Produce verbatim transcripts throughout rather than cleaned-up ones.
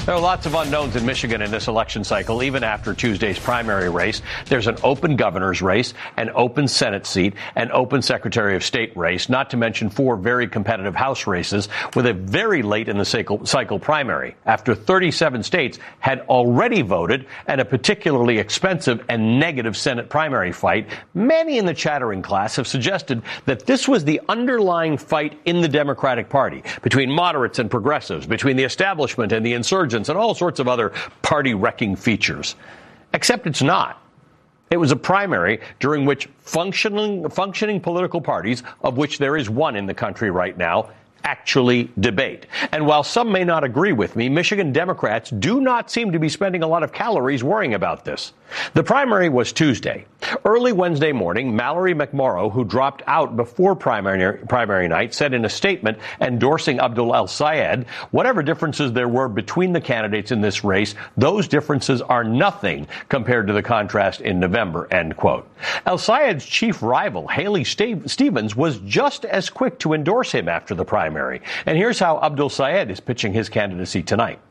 There are lots of unknowns in Michigan in this election cycle, even after Tuesday's primary race. There's an open governor's race, an open Senate seat, an open Secretary of State race, not to mention four very competitive House races with a very late in the cycle, cycle primary, after thirty-seven states had already voted and a particularly expensive and negative Senate primary fight. Many in the chattering class have suggested that this was the underlying fight in the Democratic Party between moderates and progressives, between the establishment and the insurgents, and all sorts of other party-wrecking features. Except it's not. It was a primary during which functioning, functioning political parties, of which there is one in the country right now, actually debate. And while some may not agree with me, Michigan Democrats do not seem to be spending a lot of calories worrying about this. The primary was Tuesday. Early Wednesday morning, Mallory McMorrow, who dropped out before primary, primary night, said in a statement endorsing Abdul El-Sayed, whatever differences there were between the candidates in this race, those differences are nothing compared to the contrast in November, end quote. El-Sayed's chief rival, Haley Stevens, was just as quick to endorse him after the primary. And here's how Abdul Sayed is pitching his candidacy tonight.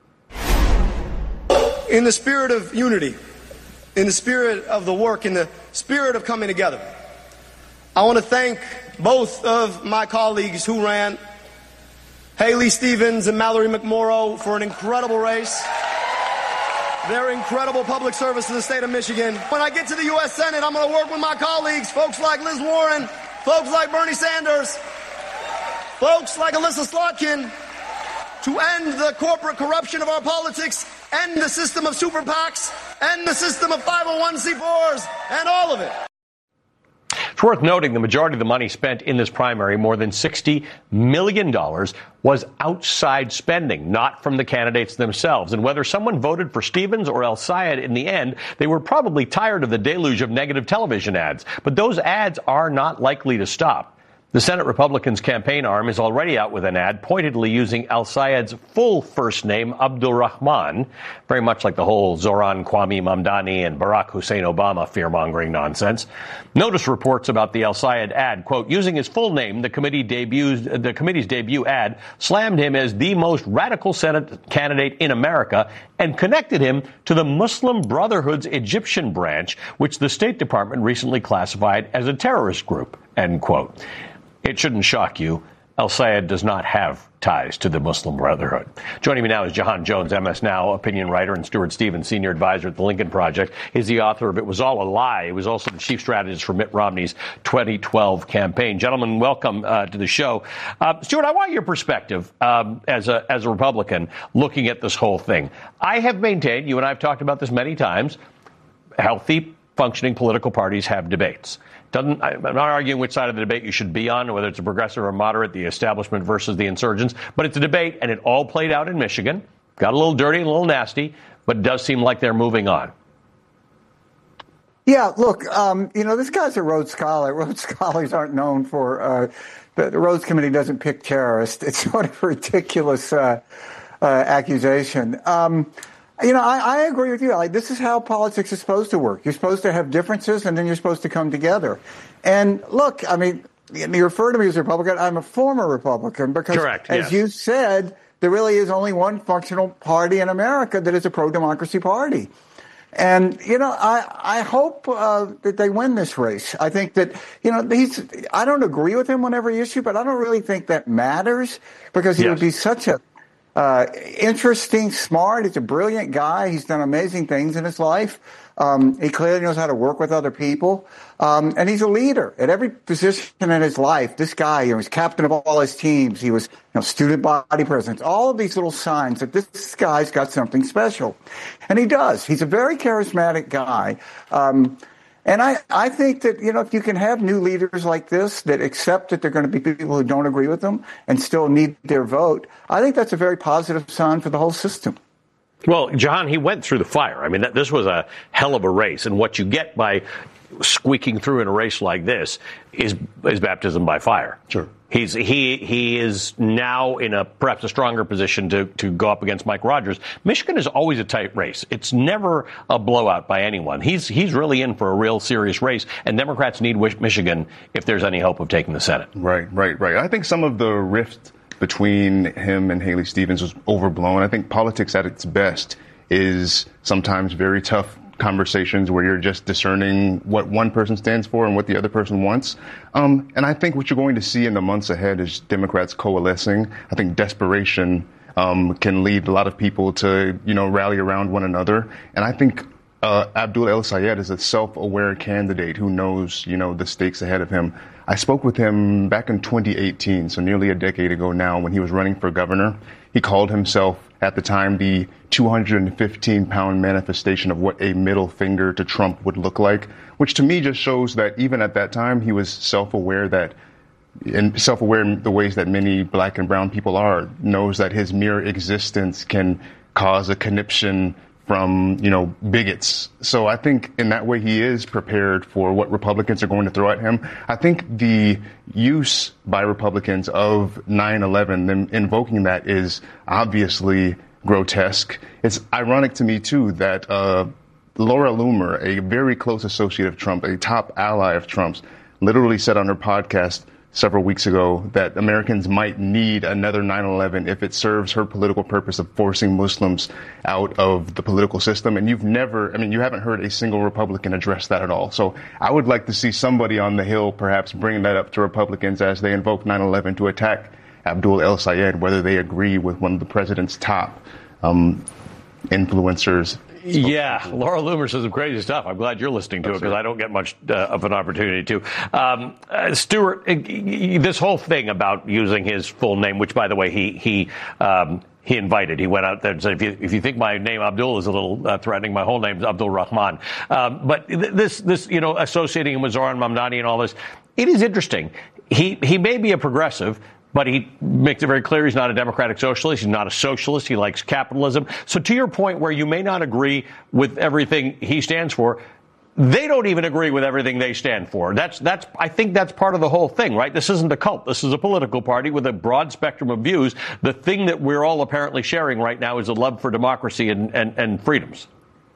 In the spirit of unity, in the spirit of the work, in the spirit of coming together, I want to thank both of my colleagues who ran, Haley Stevens and Mallory McMorrow, for an incredible race. Their incredible public service to the state of Michigan. When I get to the U S Senate, I'm going to work with my colleagues, folks like Liz Warren, folks like Bernie Sanders, folks like Alyssa Slotkin, to end the corporate corruption of our politics, end the system of super PACs, end the system of five oh one c fours, and all of it. It's worth noting the majority of the money spent in this primary, more than sixty million dollars, was outside spending, not from the candidates themselves. And whether someone voted for Stevens or El-Sayed in the end, they were probably tired of the deluge of negative television ads. But those ads are not likely to stop. The Senate Republicans' campaign arm is already out with an ad pointedly using El-Sayed's full first name, Abdul Rahman, very much like the whole Zohran Kwame Mamdani and Barack Hussein Obama fear-mongering nonsense. Notice reports about the El-Sayed ad, quote, using his full name, the committee debuts, the committee's debut ad slammed him as the most radical Senate candidate in America and connected him to the Muslim Brotherhood's Egyptian branch, which the State Department recently classified as a terrorist group, end quote. It shouldn't shock you. El-Sayed does not have ties to the Muslim Brotherhood. Joining me now is Jahan Jones, M S Now opinion writer, and Stuart Stevens, senior advisor at the Lincoln Project. He's the author of It Was All a Lie. He was also the chief strategist for Mitt Romney's twenty twelve campaign. Gentlemen, welcome uh, to the show. Uh, Stuart, I want your perspective um, as a as a Republican looking at this whole thing. I have maintained, you and I have talked about this many times, healthy, functioning political parties have debates. Doesn't, I'm not arguing which side of the debate you should be on, whether it's a progressive or moderate, the establishment versus the insurgents. But it's a debate, and it all played out in Michigan. Got a little dirty and a little nasty, but it does seem like they're moving on. Yeah, look, um, you know, this guy's a Rhodes Scholar. Rhodes Scholars aren't known for, uh, the, the Rhodes Committee doesn't pick terrorists. It's sort of a ridiculous uh, uh, accusation. Um You know, I, I agree with you. Like, this is how politics is supposed to work. You're supposed to have differences, and then you're supposed to come together. And look, I mean, you refer to me as a Republican. I'm a former Republican because, Correct, as yes. you said, there really is only one functional party in America that is a pro-democracy party. And, you know, I, I hope uh, that they win this race. I think that, you know, he's, I don't agree with him on every issue, but I don't really think that matters because he yes. would be such a Uh, interesting, smart. He's a brilliant guy. He's done amazing things in his life. Um, he clearly knows how to work with other people. Um, and he's a leader at every position in his life. This guy, you know, he's captain of all his teams. He was, you know, student body president. All of these little signs that this guy's got something special. And he does. He's a very charismatic guy. Um, And I, I think that, you know, if you can have new leaders like this that accept that there are going to be people who don't agree with them and still need their vote, I think that's a very positive sign for the whole system. Well, Jahan, he went through the fire. I mean, this was a hell of a race. And what you get by squeaking through in a race like this is is baptism by fire. Sure. He's he he is now in a perhaps a stronger position to, to go up against Mike Rogers. Michigan is always a tight race. It's never a blowout by anyone. He's he's really in for a real serious race, and Democrats need Michigan if there's any hope of taking the Senate. Right, right, right. I think some of the rift between him and Haley Stevens was overblown. I think politics at its best is sometimes very tough conversations where you're just discerning what one person stands for and what the other person wants. Um, and I think what you're going to see in the months ahead is Democrats coalescing. I think desperation um, can lead a lot of people to, you know, rally around one another. And I think uh, Abdul El-Sayed is a self-aware candidate who knows, you know, the stakes ahead of him. I spoke with him back in twenty eighteen, so nearly a decade ago now, when he was running for governor. He called himself, at the time, the two hundred fifteen pound manifestation of what a middle finger to Trump would look like, which to me just shows that even at that time, he was self-aware that, and self-aware in the ways that many black and brown people are, knows that his mere existence can cause a conniption from, you know, bigots. So I think in that way he is prepared for what Republicans are going to throw at him. I think the use by Republicans of nine eleven, them invoking that, is obviously grotesque. It's ironic to me, too, that uh, Laura Loomer, a very close associate of Trump, a top ally of Trump's, literally said on her podcast several weeks ago that Americans might need another nine eleven if it serves her political purpose of forcing Muslims out of the political system. And you've never, I mean, you haven't heard a single Republican address that at all. So I would like to see somebody on the Hill perhaps bring that up to Republicans as they invoke nine eleven to attack Abdul El-Sayed, whether they agree with one of the president's top um, influencers. Yeah, Laura Loomer says some crazy stuff. I'm glad you're listening to it because I don't get much uh, of an opportunity to. Um, uh, Stuart, uh, this whole thing about using his full name, which, by the way, he he um, he invited. He went out there and said, if you, if you think my name Abdul is a little uh, threatening, my whole name is Abdul Rahman. Um, but this, this, you know, associating him with Zohran Mamdani and all this, it is interesting. He he may be a progressive, but he makes it very clear he's not a democratic socialist. He's not a socialist. He likes capitalism. So to your point, where you may not agree with everything he stands for, they don't even agree with everything they stand for. That's that's I think that's part of the whole thing, right? This isn't a cult. This is a political party with a broad spectrum of views. The thing that we're all apparently sharing right now is a love for democracy and, and, and freedoms.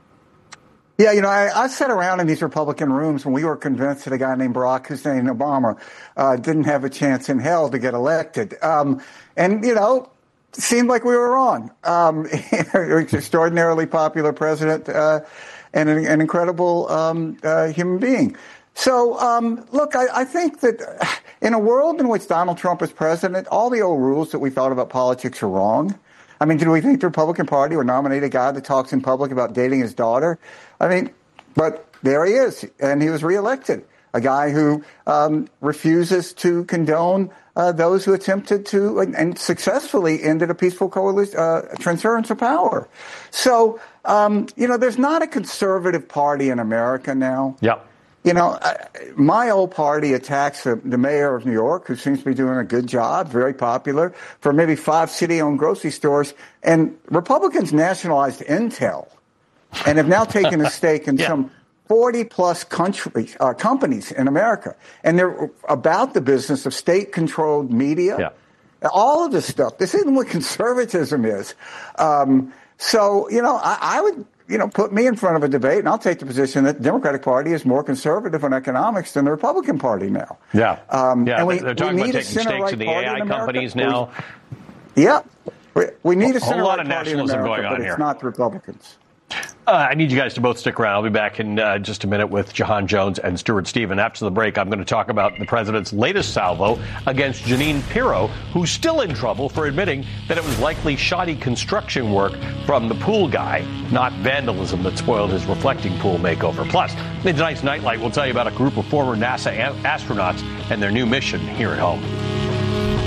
Yeah, you know, I, I sat around in these Republican rooms when we were convinced that a guy named Barack Hussein Obama uh, didn't have a chance in hell to get elected. Um, and, you know, it seemed like we were wrong. Um, extraordinarily popular president uh, and an, an incredible um, uh, human being. So, um, look, I, I think that in a world in which Donald Trump is president, all the old rules that we thought about politics are wrong. I mean, did we think the Republican Party would nominate a guy that talks in public about dating his daughter? I mean, but there he is, and he was reelected. A guy who um, refuses to condone uh, those who attempted to and, and successfully ended a peaceful coalition, uh, transference of power. So, um, you know, there's not a conservative party in America now. Yeah. You know, my old party attacks the, the mayor of New York, who seems to be doing a good job, very popular, for maybe five city-owned grocery stores. And Republicans nationalized Intel and have now taken a stake in yeah. some forty-plus countries, uh, companies in America. And they're about the business of state-controlled media. Yeah. All of this stuff. This isn't what conservatism is. Um, so, you know, I, I would... you know, put me in front of a debate, and I'll take the position that the Democratic Party is more conservative on economics than the Republican Party now. Yeah. Um, yeah. And we, they're talking we about need taking a stakes in the A I companies now. Yeah. We, we need a, a whole lot of party nationalism in America, going on but here. It's not the Republicans. Uh, I need you guys to both stick around. I'll be back in uh, just a minute with Jahan Jones and Stuart Stephen. After the break, I'm going to talk about the president's latest salvo against Jeanine Pirro, who's still in trouble for admitting that it was likely shoddy construction work from the pool guy, not vandalism that spoiled his reflecting pool makeover. Plus, in tonight's Nightlight, we'll tell you about a group of former NASA a- astronauts and their new mission here at home.